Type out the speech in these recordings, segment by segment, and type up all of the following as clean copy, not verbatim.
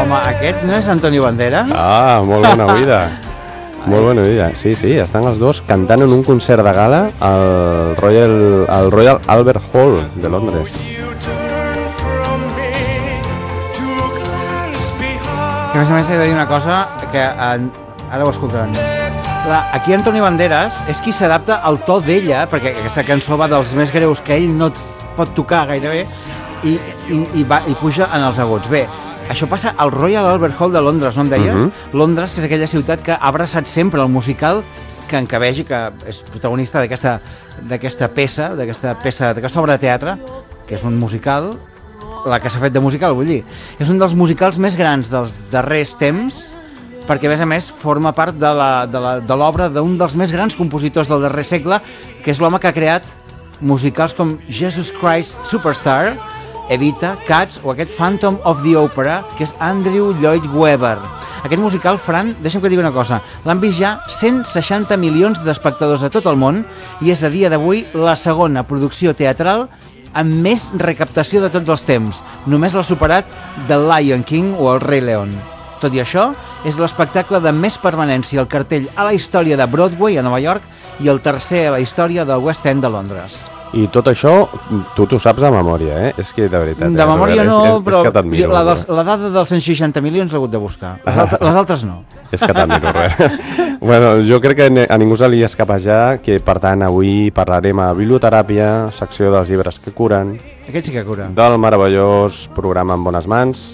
Home, aquest no és Antonio Banderas? Ah, molt bona oïda. Molt bona oïda. Sí, estan els dos cantant en un concert de gala al Royal Albert Hall de Londres. Que a més he de dir una cosa que ara ho escoltaran. Aquí Antonio Banderas és qui s'adapta al to d'ella, perquè aquesta cançó va dels més greus que ell no pot tocar gairebé i puja en els aguts. Bé, això passa al Royal Albert Hall de Londres, no em deies? Londres, que és aquella ciutat que ha abraçat sempre el musical que encabeix i que és protagonista d'aquesta obra de teatre, que és un musical, la que s'ha fet de musical, vull dir. És un dels musicals més grans dels darrers temps, perquè a més forma part de l'obra d'un dels més grans compositors del darrer segle, que és l'home que ha creat musicals com Jesus Christ Superstar, Evita, Cats o aquest Phantom of the Opera, que és Andrew Lloyd Webber. Aquest musical, Fran, deixa'm que digui una cosa, l'han vist ja 160 milions d'espectadors a tot el món i és a dia d'avui la segona producció teatral amb més recaptació de tots els temps. Només l'ha superat The Lion King o El Rei León. Tot i això, és l'espectacle de més permanència al cartell a la història de Broadway a Nova York i el tercer a la història del West End de Londres. I tot això, tu t'ho saps de memòria, eh? És que de veritat... De memòria no, però és que la dada dels 160 milions l'he hagut de buscar. Les altres no. És que t'admiro, res. Bueno, jo crec que a ningú se li escapa ja que, per tant, avui parlarem a Biblioteràpia, secció dels llibres que curen. Aquest sí que cura. Del meravellós programa En Bones Mans,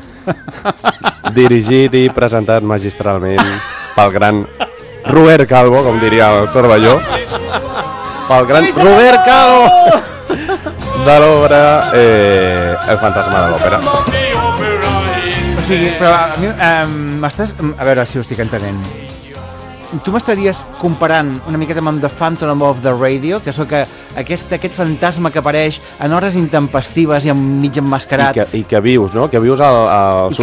dirigit i presentat magistralment pel gran Robert Calvo, com diria el Cervelló. Pel gran Robert Calvo de l'obra El fantasma de l'òpera. O sigui, però a mi m'estàs... A veure si ho estic entenent. Tu m'estaries comparant una miqueta amb The Phantom of the Radio, que sóc aquest fantasma que apareix en hores intempestives i mig emmascarat. I que vius, no? Que vius al